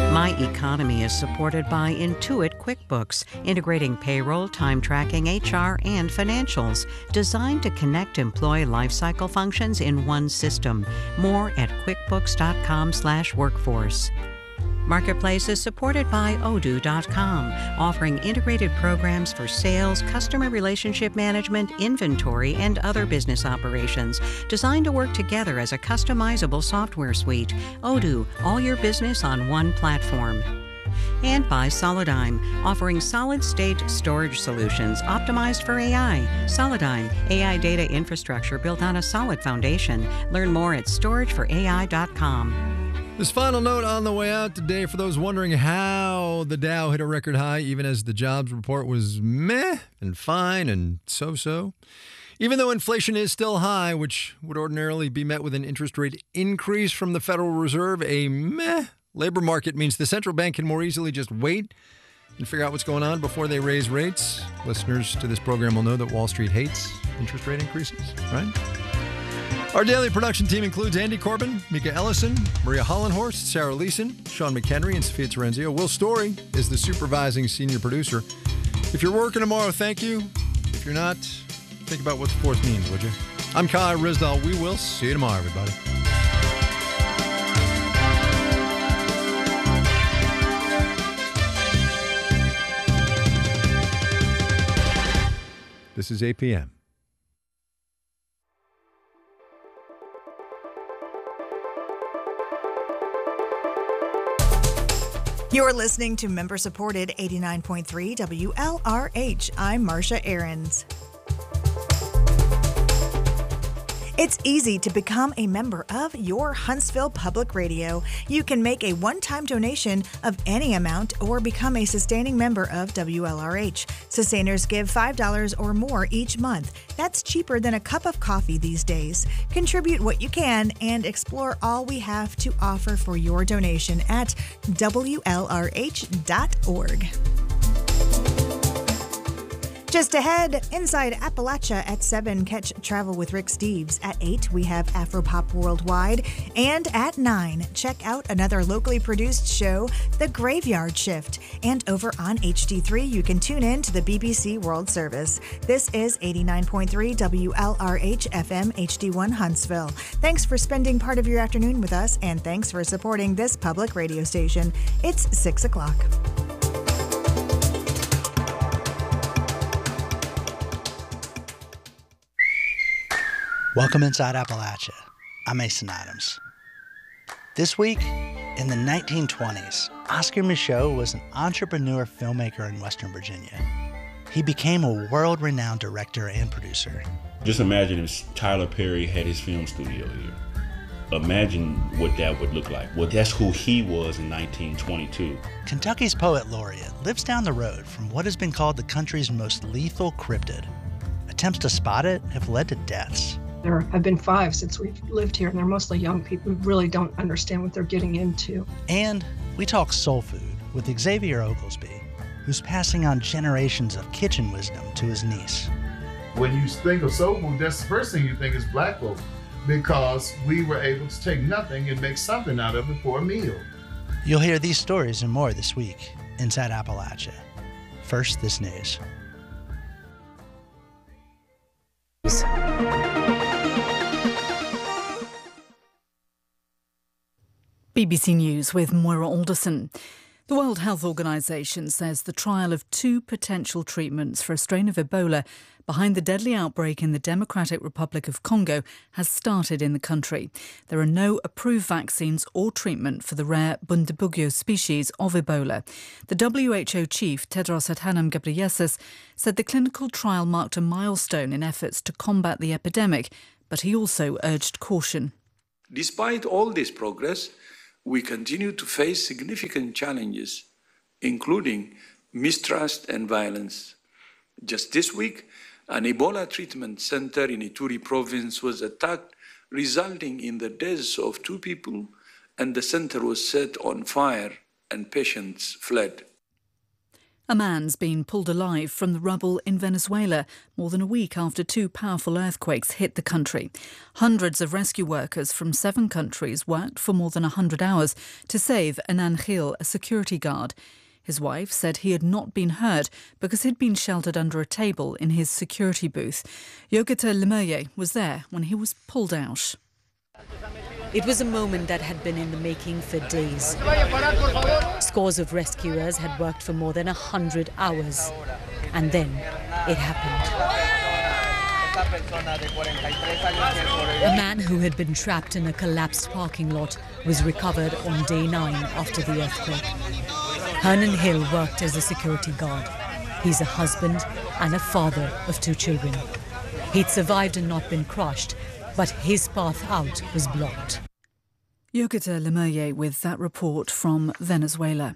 My Economy is supported by Intuit QuickBooks, integrating payroll, time tracking, HR, and financials, designed to connect employee lifecycle functions in one system. More at quickbooks.com/workforce. Marketplace is supported by Odoo.com, offering integrated programs for sales, customer relationship management, inventory, and other business operations, designed to work together as a customizable software suite. Odoo, all your business on one platform. And by Solidigm, offering solid-state storage solutions optimized for AI. Solidigm, AI data infrastructure built on a solid foundation. Learn more at storageforai.com. This final note on the way out today for those wondering how the Dow hit a record high even as the jobs report was meh and fine and so-so. Even though inflation is still high, which would ordinarily be met with an interest rate increase from the Federal Reserve, a meh labor market means the central bank can more easily just wait and figure out what's going on before they raise rates. Listeners to this program will know that Wall Street hates interest rate increases, right? Our daily production team includes Andy Corbin, Mika Ellison, Maria Hollenhorst, Sarah Leeson, Sean McHenry, and Sophia Terenzio. Will Story is the supervising senior producer. If you're working tomorrow, thank you. If you're not, think about what the fourth means, would you? I'm Kai Risdall. We will see you tomorrow, everybody. This is APM. You're listening to member-supported 89.3 WLRH. I'm Marcia Ahrens. It's easy to become a member of your Huntsville Public Radio. You can make a one-time donation of any amount or become a sustaining member of WLRH. Sustainers give $5 or more each month. That's cheaper than a cup of coffee these days. Contribute what you can and explore all we have to offer for your donation at WLRH.org. Just ahead, Inside Appalachia at 7, catch Travel with Rick Steves. At 8, we have Afropop Worldwide. And at 9, check out another locally produced show, The Graveyard Shift. And over on HD3, you can tune in to the BBC World Service. This is 89.3 WLRH FM HD1 Huntsville. Thanks for spending part of your afternoon with us, and thanks for supporting this public radio station. It's 6 o'clock. Welcome inside Appalachia. I'm Mason Adams. This week, in the 1920s, Oscar Micheaux was an entrepreneur filmmaker in Western Virginia. He became a world-renowned director and producer. Just imagine if Tyler Perry had his film studio here. Imagine what that would look like. Well, that's who he was in 1922. Kentucky's poet laureate lives down the road from what has been called the country's most lethal cryptid. Attempts to spot it have led to deaths. There have been 5 since we've lived here, and they're mostly young people who really don't understand what they're getting into. And we talk soul food with Xavier Oglesby, who's passing on generations of kitchen wisdom to his niece. When you think of soul food, that's the first thing you think is black folk, because we were able to take nothing and make something out of it for a meal. You'll hear these stories and more this week inside Appalachia. First, this news. BBC News with Moira Alderson. The World Health Organization says the trial of 2 potential treatments for a strain of Ebola behind the deadly outbreak in the Democratic Republic of Congo has started in the country. There are no approved vaccines or treatment for the rare Bundibugyo species of Ebola. The WHO chief, Tedros Adhanom Ghebreyesus, said the clinical trial marked a milestone in efforts to combat the epidemic, but he also urged caution. Despite all this progress, we continue to face significant challenges, including mistrust and violence. Just this week, an Ebola treatment center in Ituri province was attacked, resulting in the deaths of 2 people, and the center was set on fire and patients fled. A man's been pulled alive from the rubble in Venezuela more than a week after two powerful earthquakes hit the country. Hundreds of rescue workers from 7 countries worked for more than 100 hours to save Hernan Gil, a security guard. His wife said he had not been hurt because he'd been sheltered under a table in his security booth. Yogita Lemerye was there when he was pulled out. It was a moment that had been in the making for days. Scores of rescuers had worked for more than 100 hours. And then it happened. A man who had been trapped in a collapsed parking lot was recovered on day 9 after the earthquake. Hernan Gil worked as a security guard. He's a husband and a father of 2 children. He'd survived and not been crushed, but his path out was blocked. Yogita Lemerye with that report from Venezuela.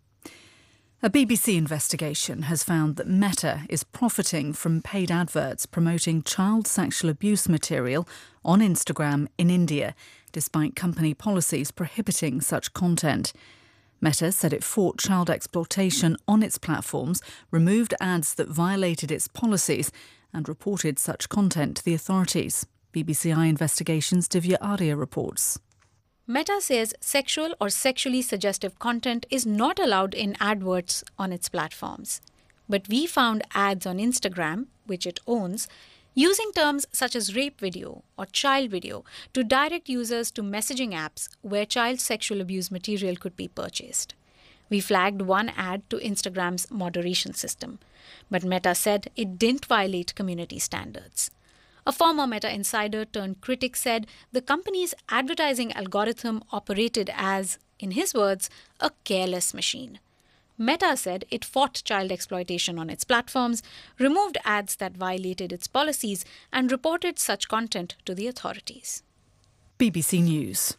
A BBC investigation has found that Meta is profiting from paid adverts promoting child sexual abuse material on Instagram in India, despite company policies prohibiting such content. Meta said it fought child exploitation on its platforms, removed ads that violated its policies, and reported such content to the authorities. BBC iInvestigation's Divya Arya reports. Meta says sexual or sexually suggestive content is not allowed in adverts on its platforms. But we found ads on Instagram, which it owns, using terms such as rape video or child video to direct users to messaging apps where child sexual abuse material could be purchased. We flagged one ad to Instagram's moderation system, but Meta said it didn't violate community standards. A former Meta insider turned critic said the company's advertising algorithm operated as, in his words, a careless machine. Meta said it fought child exploitation on its platforms, removed ads that violated its policies, and reported such content to the authorities. BBC News.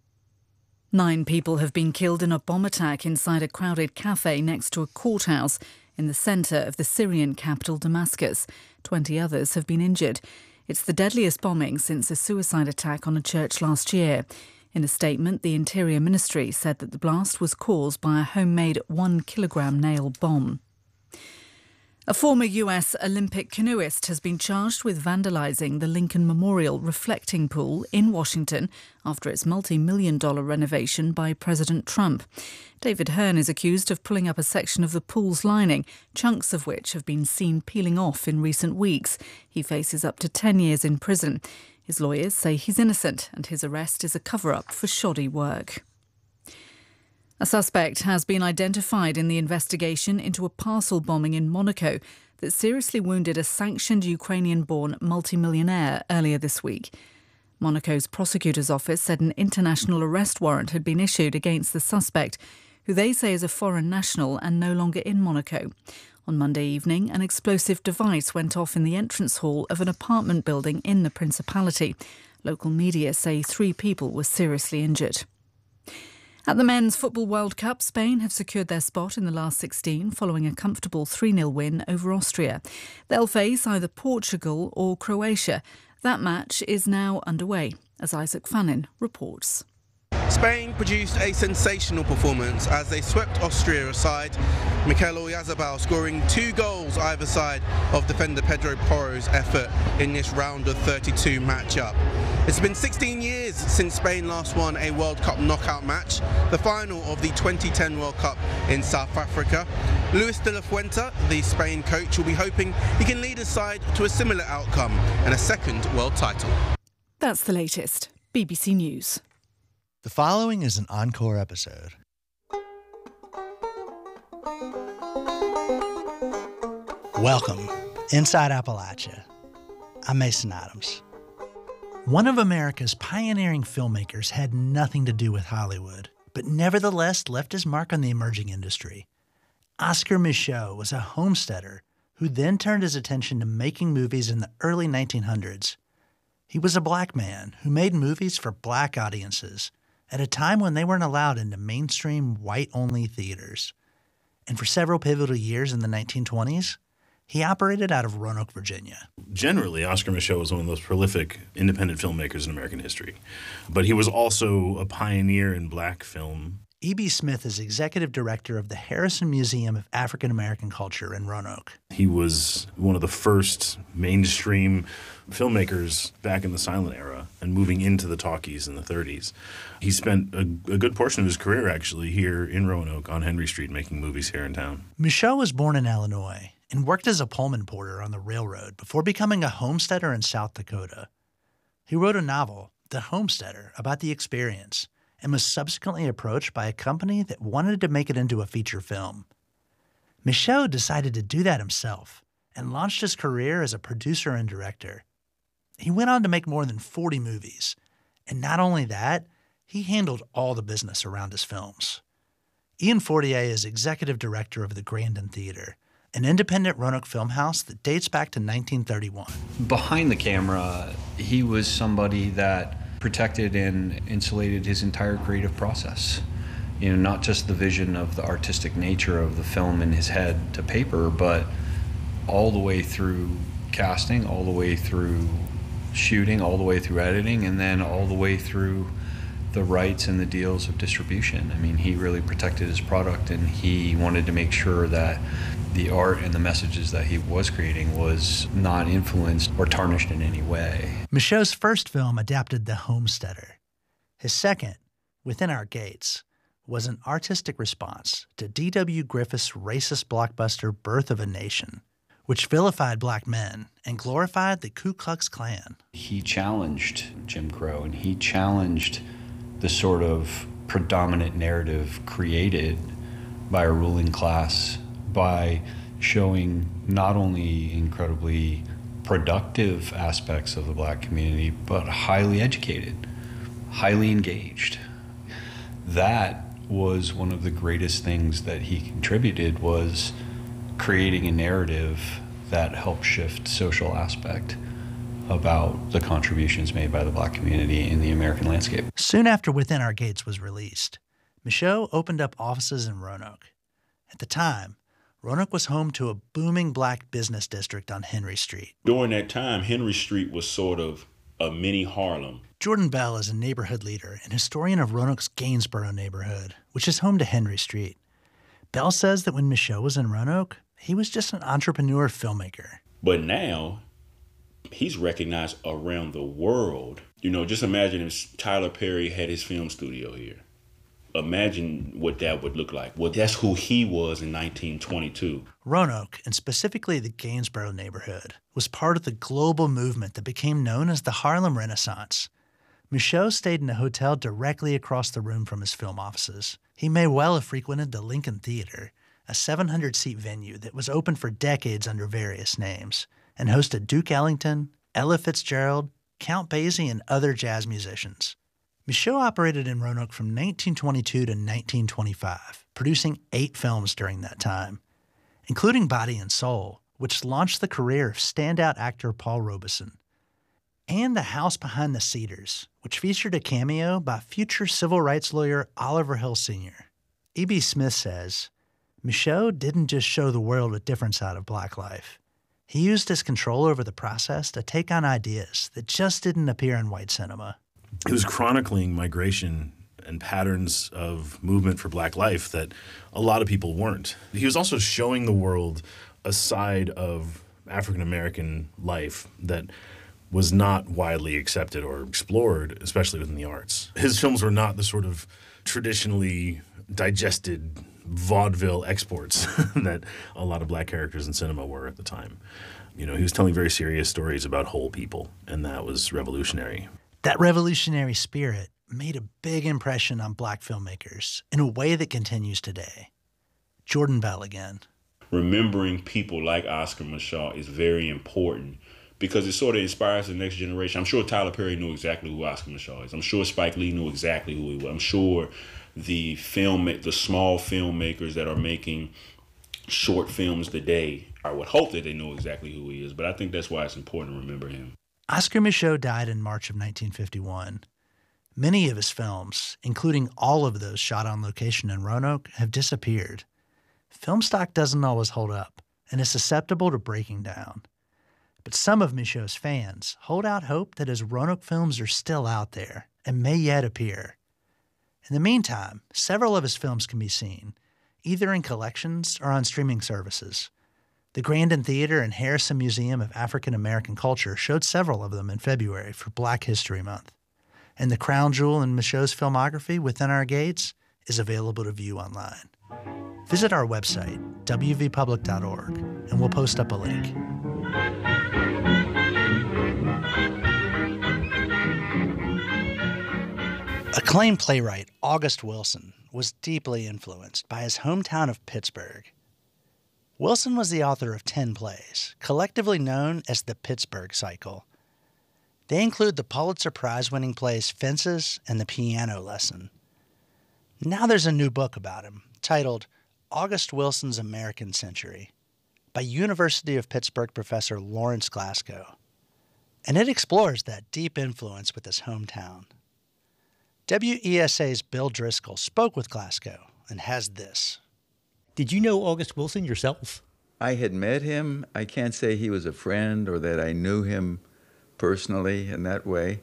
9 people have been killed in a bomb attack inside a crowded cafe next to a courthouse in the centre of the Syrian capital, Damascus. 20 others have been injured. It's the deadliest bombing since a suicide attack on a church last year. In a statement, the Interior Ministry said that the blast was caused by a homemade 1-kilogram nail bomb. A former US Olympic canoeist has been charged with vandalising the Lincoln Memorial reflecting pool in Washington after its multi-million-dollar renovation by President Trump. David Hearn is accused of pulling up a section of the pool's lining, chunks of which have been seen peeling off in recent weeks. He faces up to 10 years in prison. His lawyers say he's innocent and his arrest is a cover-up for shoddy work. A suspect has been identified in the investigation into a parcel bombing in Monaco that seriously wounded a sanctioned Ukrainian-born multimillionaire earlier this week. Monaco's prosecutor's office said an international arrest warrant had been issued against the suspect, who they say is a foreign national and no longer in Monaco. On Monday evening, an explosive device went off in the entrance hall of an apartment building in the Principality. Local media say 3 people were seriously injured. At the Men's Football World Cup, Spain have secured their spot in the last 16 following a comfortable 3-0 win over Austria. They'll face either Portugal or Croatia. That match is now underway, as Isaac Fannin reports. Spain produced a sensational performance as they swept Austria aside, Mikel Oyarzabal scoring 2 goals either side of defender Pedro Porro's effort in this round of 32 matchup. It's been 16 years since Spain last won a World Cup knockout match, the final of the 2010 World Cup in South Africa. Luis de la Fuente, the Spain coach, will be hoping he can lead his side to a similar outcome and a second world title. That's the latest. BBC News. The following is an encore episode. Welcome, Inside Appalachia. I'm Mason Adams. One of America's pioneering filmmakers had nothing to do with Hollywood, but nevertheless left his mark on the emerging industry. Oscar Micheaux was a homesteader who then turned his attention to making movies in the early 1900s. He was a black man who made movies for black audiences at a time when they weren't allowed into mainstream white-only theaters. And for several pivotal years in the 1920s, he operated out of Roanoke, Virginia. Generally, Oscar Micheaux was one of the most prolific independent filmmakers in American history. But he was also a pioneer in black film. E.B. Smith is executive director of the Harrison Museum of African American Culture in Roanoke. He was one of the first mainstream filmmakers back in the silent era and moving into the talkies in the 30s. He spent a good portion of his career actually here in Roanoke on Henry Street making movies here in town. Michaud was born in Illinois and worked as a Pullman porter on the railroad before becoming a homesteader in South Dakota. He wrote a novel, The Homesteader, about the experience, and was subsequently approached by a company that wanted to make it into a feature film. Michaud decided to do that himself and launched his career as a producer and director. He went on to make more than 40 movies, and not only that, he handled all the business around his films. Ian Fortier is executive director of the Grandin Theater, an independent Roanoke film house that dates back to 1931. Behind the camera, he was somebody that protected and insulated his entire creative process. You know, not just the vision of the artistic nature of the film in his head to paper, but all the way through casting, all the way through shooting, all the way through editing, and then all the way through the rights and the deals of distribution. I mean, he really protected his product, and he wanted to make sure that the art and the messages that he was creating was not influenced or tarnished in any way. Michaud's first film adapted The Homesteader. His second, Within Our Gates, was an artistic response to D.W. Griffith's racist blockbuster Birth of a Nation, which vilified black men and glorified the Ku Klux Klan. He challenged Jim Crow, and he challenged the sort of predominant narrative created by a ruling class by showing not only incredibly productive aspects of the black community, but highly educated, highly engaged. That was one of the greatest things that he contributed, was creating a narrative that helped shift social aspect about the contributions made by the black community in the American landscape. Soon after Within Our Gates was released, Michaud opened up offices in Roanoke. At the time, Roanoke was home to a booming black business district on Henry Street. During that time, Henry Street was sort of a mini Harlem. Jordan Bell is a neighborhood leader and historian of Roanoke's Gainsboro neighborhood, which is home to Henry Street. Bell says that when Michaud was in Roanoke, he was just an entrepreneur filmmaker. But now, he's recognized around the world. You know, just imagine if Tyler Perry had his film studio here. Imagine what that would look like. Well, that's who he was in 1922. Roanoke, and specifically the Gainsboro neighborhood, was part of the global movement that became known as the Harlem Renaissance. Michaud stayed in a hotel directly across the room from his film offices. He may well have frequented the Lincoln Theater, a 700-seat venue that was open for decades under various names, and hosted Duke Ellington, Ella Fitzgerald, Count Basie, and other jazz musicians. Michaud operated in Roanoke from 1922 to 1925, producing 8 films during that time, including Body and Soul, which launched the career of standout actor Paul Robeson, and The House Behind the Cedars, which featured a cameo by future civil rights lawyer Oliver Hill Sr. E.B. Smith says, Michaud didn't just show the world a different side of black life. He used his control over the process to take on ideas that just didn't appear in white cinema. He was chronicling migration and patterns of movement for black life that a lot of people weren't. He was also showing the world a side of African American life that was not widely accepted or explored, especially within the arts. His films were not the sort of traditionally digested vaudeville exports that a lot of black characters in cinema were at the time. You know, he was telling very serious stories about whole people, and that was revolutionary. That revolutionary spirit made a big impression on black filmmakers in a way that continues today. Jordan Bell again. Remembering people like Oscar Michaud is very important because it sort of inspires the next generation. I'm sure Tyler Perry knew exactly who Oscar Michaud is. I'm sure Spike Lee knew exactly who he was. I'm sure the small filmmakers that are making short films today, I would hope that they know exactly who he is, but I think that's why it's important to remember him. Oscar Michaud died in March of 1951. Many of his films, including all of those shot on location in Roanoke, have disappeared. Film stock doesn't always hold up and is susceptible to breaking down. But some of Michaud's fans hold out hope that his Roanoke films are still out there and may yet appear. In the meantime, several of his films can be seen, either in collections or on streaming services. The Grandin Theater and Harrison Museum of African American Culture showed several of them in February for Black History Month. And the crown jewel in Michaud's filmography, Within Our Gates, is available to view online. Visit our website, wvpublic.org, and we'll post up a link. Acclaimed playwright August Wilson was deeply influenced by his hometown of Pittsburgh. Wilson was the author of 10 plays, collectively known as the Pittsburgh Cycle. They include the Pulitzer Prize-winning plays Fences and The Piano Lesson. Now there's a new book about him, titled August Wilson's American Century, by University of Pittsburgh professor Lawrence Glasgow. And it explores that deep influence with his hometown. WESA's Bill Driscoll spoke with Glasgow and has this. Did you know August Wilson yourself? I had met him. I can't say he was a friend or that I knew him personally in that way.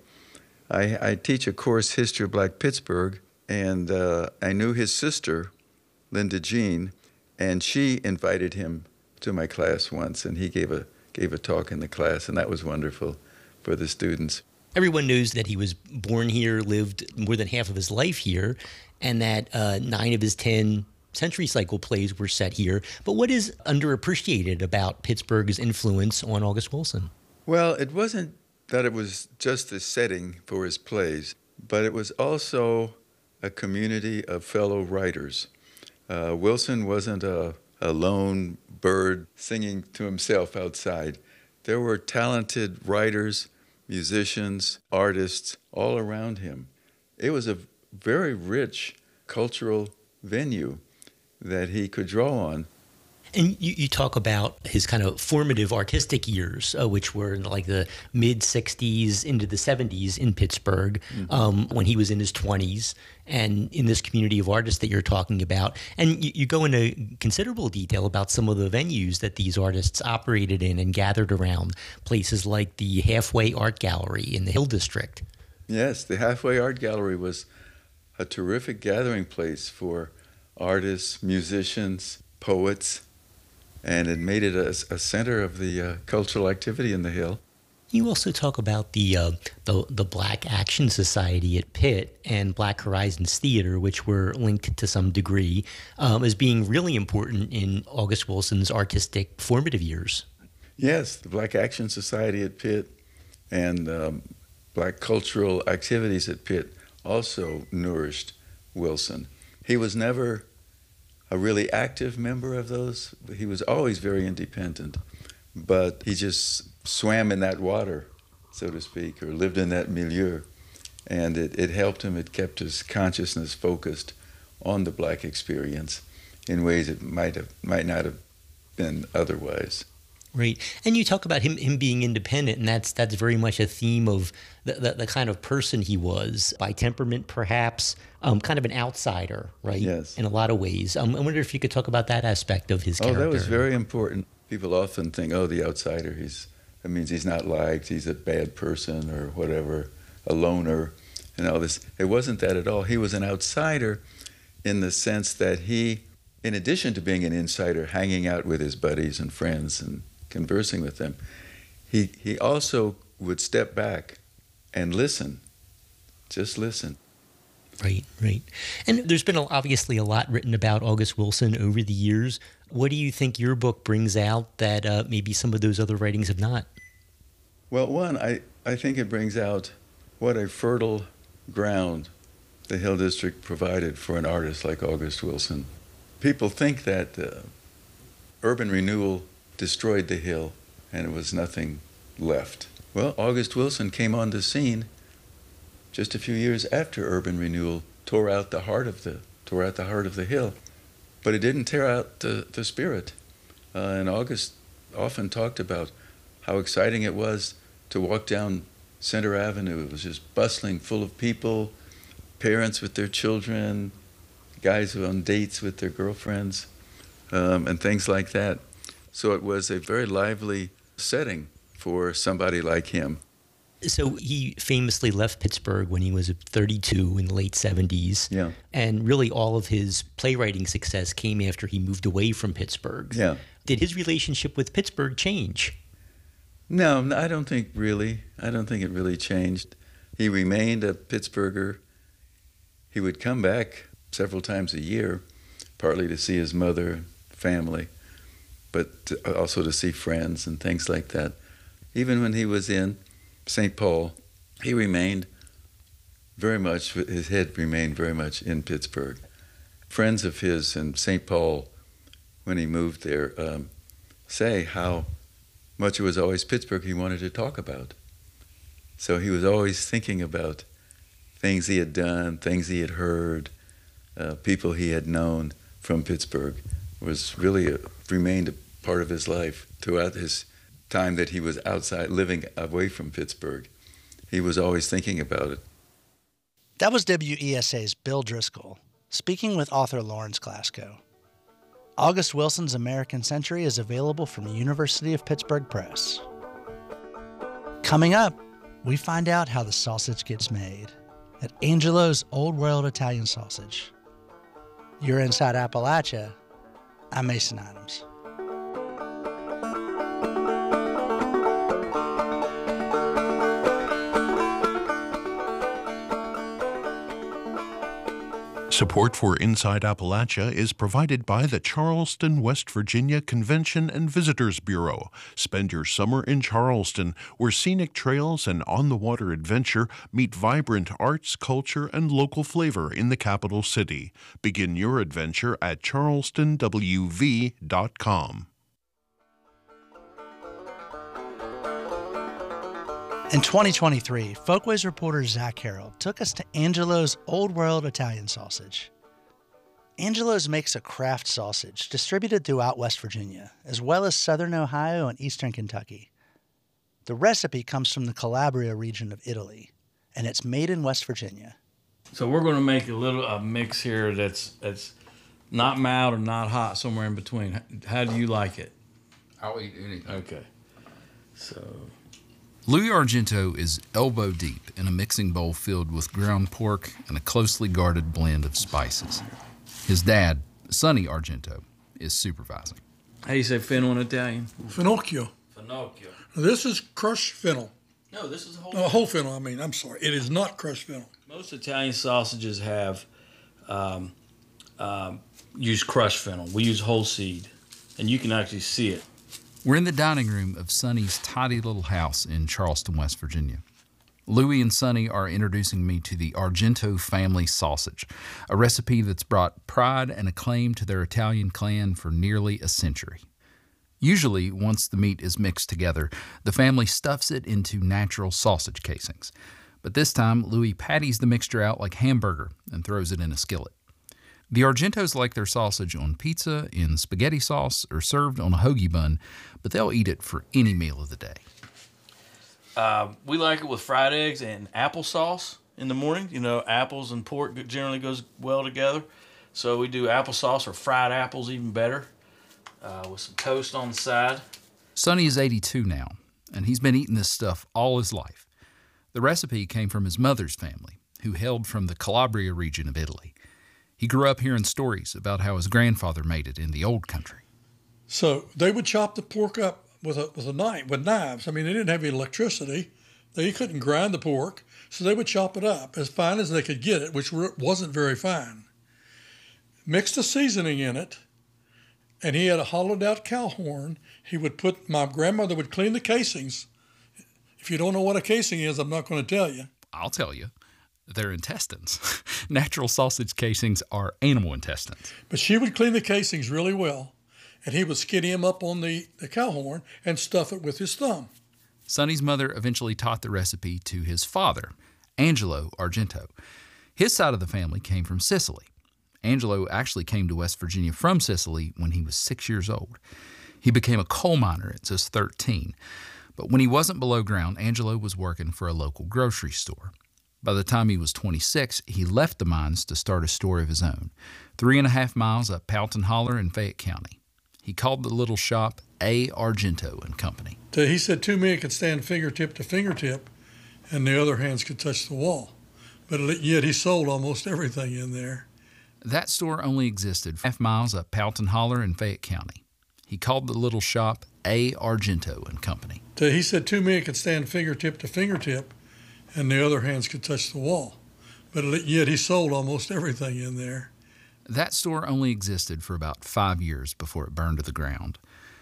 I teach a course, History of Black Pittsburgh, and I knew his sister, Linda Jean, and she invited him to my class once, and he gave a talk in the class, and that was wonderful for the students. Everyone knows that he was born here, lived more than half of his life here, and that 9 of his 10 Century Cycle plays were set here. But what is underappreciated about Pittsburgh's influence on August Wilson? Well, it wasn't that it was just the setting for his plays, but it was also a community of fellow writers. Wilson wasn't a lone bird singing to himself outside. There were talented writers, musicians, artists all around him. It was a very rich cultural venue that he could draw on. And you talk about his kind of formative artistic years, which were in like the mid-'60s into the '70s in Pittsburgh, when he was in his 20s, and in this community of artists that you're talking about. And you go into considerable detail about some of the venues that these artists operated in and gathered around, places like the Halfway Art Gallery in the Hill District. Yes, the Halfway Art Gallery was a terrific gathering place for artists, musicians, poets, and it made it a center of the cultural activity in the Hill. You also talk about the Black Action Society at Pitt and Black Horizons Theater, which were linked to some degree, as being really important in August Wilson's artistic formative years. Yes, the Black Action Society at Pitt and Black cultural activities at Pitt also nourished Wilson. He was never a really active member of those. He was always very independent, but he just swam in that water, so to speak, or lived in that milieu. And it helped him, it kept his consciousness focused on the Black experience in ways it might not have been otherwise. Right. And you talk about him being independent, and that's very much a theme of the kind of person he was, by temperament perhaps, kind of an outsider, right? Yes. In a lot of ways. I wonder if you could talk about that aspect of his character. Oh, that was very important. People often think, the outsider, that means he's not liked, he's a bad person or whatever, a loner and all this. It wasn't that at all. He was an outsider in the sense that he, in addition to being an insider, hanging out with his buddies and friends and conversing with them, he also would step back and listen, just listen. Right. And there's been obviously a lot written about August Wilson over the years. What do you think your book brings out that maybe some of those other writings have not? Well, one, I think it brings out what a fertile ground the Hill District provided for an artist like August Wilson. People think that urban renewal destroyed the Hill and it was nothing left. Well, August Wilson came on the scene just a few years after urban renewal tore out the heart of the Hill, but it didn't tear out the spirit. And August often talked about how exciting it was to walk down Center Avenue. It was just bustling, full of people, parents with their children, guys who were on dates with their girlfriends, and things like that. So it was a very lively setting for somebody like him. So he famously left Pittsburgh when he was 32 in the late 70s. Yeah. And really all of his playwriting success came after he moved away from Pittsburgh. Yeah. Did his relationship with Pittsburgh change? No, I don't think really. I don't think it really changed. He remained a Pittsburgher. He would come back several times a year, partly to see his mother, family, but also to see friends and things like that. Even when he was in St. Paul, he remained very much, his head remained very much in Pittsburgh. Friends of his in St. Paul, when he moved there, say how much it was always Pittsburgh he wanted to talk about. So he was always thinking about things he had done, things he had heard, people he had known from Pittsburgh. It was really remained a part of his life throughout his time that he was outside, living away from Pittsburgh. He was always thinking about it. That was WESA's Bill Driscoll, speaking with author Lawrence Glasgow. August Wilson's American Century is available from the University of Pittsburgh Press. Coming up, we find out how the sausage gets made at Angelo's Old World Italian Sausage. You're inside Appalachia. I'm Mason Adams. Support for Inside Appalachia is provided by the Charleston, West Virginia Convention and Visitors Bureau. Spend your summer in Charleston, where scenic trails and on-the-water adventure meet vibrant arts, culture, and local flavor in the capital city. Begin your adventure at charlestonwv.com. In 2023, Folkways reporter Zach Harold took us to Angelo's Old World Italian Sausage. Angelo's makes a craft sausage distributed throughout West Virginia, as well as southern Ohio and eastern Kentucky. The recipe comes from the Calabria region of Italy, and it's made in West Virginia. So we're going to make a mix here that's not mild or not hot, somewhere in between. How do you like it? I'll eat anything. Okay. So Louis Argento is elbow deep in a mixing bowl filled with ground pork and a closely guarded blend of spices. His dad, Sonny Argento, is supervising. How do you say fennel in Italian? Finocchio. Finocchio. This is crushed fennel. No, this is whole. Whole fennel. I'm sorry. It is not crushed fennel. Most Italian sausages have use crushed fennel. We use whole seed, and you can actually see it. We're in the dining room of Sonny's tidy little house in Charleston, West Virginia. Louis and Sonny are introducing me to the Argento family sausage, a recipe that's brought pride and acclaim to their Italian clan for nearly a century. Usually, once the meat is mixed together, the family stuffs it into natural sausage casings. But this time, Louis patties the mixture out like hamburger and throws it in a skillet. The Argentos like their sausage on pizza, in spaghetti sauce, or served on a hoagie bun, but they'll eat it for any meal of the day. We like it with fried eggs and applesauce in the morning. You know, apples and pork generally goes well together. So we do applesauce or fried apples, even better, with some toast on the side. Sonny is 82 now, and he's been eating this stuff all his life. The recipe came from his mother's family, who hailed from the Calabria region of Italy. He grew up hearing stories about how his grandfather made it in the old country. So they would chop the pork up with knives. I mean, they didn't have any electricity. They couldn't grind the pork, so they would chop it up as fine as they could get it, which wasn't very fine. Mixed a seasoning in it, and he had a hollowed-out cow horn. My grandmother would clean the casings. If you don't know what a casing is, I'm not going to tell you. I'll tell you. They're intestines. Natural sausage casings are animal intestines. But she would clean the casings really well, and he would skinny them up on the cow horn and stuff it with his thumb. Sonny's mother eventually taught the recipe to his father, Angelo Argento. His side of the family came from Sicily. Angelo actually came to West Virginia from Sicily when he was 6 years old. He became a coal miner at just 13. But when he wasn't below ground, Angelo was working for a local grocery store. By the time he was 26, he left the mines to start a store of his own, 3.5 miles up Powelton Holler in Fayette County. He called the little shop A. Argento and Company. He said 2 men could stand fingertip to fingertip, and the other hands could touch the wall. But yet he sold almost everything in there. That store only existed 5 miles up Powelton Holler in Fayette County. He called the little shop A. Argento and Company. He said 2 men could stand fingertip to fingertip, and the other hands could touch the wall. But yet he sold almost everything in there. That store only existed for about 5 years before it burned to the ground.